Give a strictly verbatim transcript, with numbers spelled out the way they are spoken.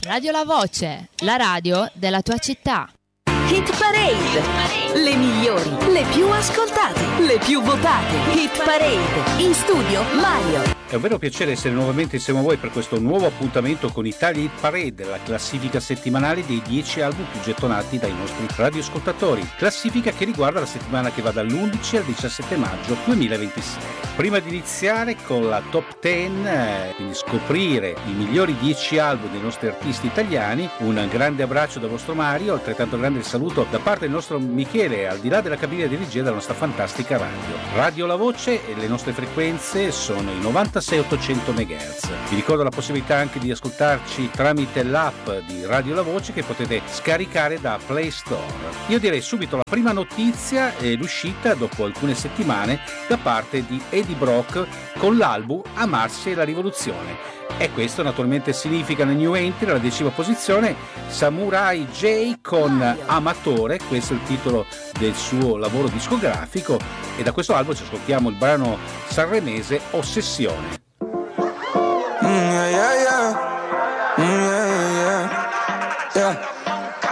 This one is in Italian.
Radio La Voce, la radio della tua città. Hit Parade, le migliori, le più ascoltate, le più votate. Hit Parade, in studio Mario. È un vero piacere essere nuovamente insieme a voi per questo nuovo appuntamento con Italia Hit Parade, la classifica settimanale dei dieci album più gettonati dai nostri radioascoltatori. Classifica che riguarda la settimana che va dall'undici al diciassette maggio duemilaventisei. Prima di iniziare con la top dieci, eh, quindi scoprire i migliori dieci album dei nostri artisti italiani, un grande abbraccio da vostro Mario, altrettanto grande il saluto da parte del nostro Michele, al di là della cabina di regia della nostra fantastica radio. Radio La Voce e le nostre frequenze sono i novantasei ottocento megahertz. Vi ricordo la possibilità anche di ascoltarci tramite l'app di Radio La Voce che potete scaricare da Play Store. Io direi subito la prima notizia è l'uscita dopo alcune settimane da parte di Eddie Brock con l'album Amarsi e la rivoluzione. E questo naturalmente significa nel new entry alla decima posizione Samurai J con Amatore, questo è il titolo del suo lavoro discografico, e da questo album ci ascoltiamo il brano sanremese Ossessione.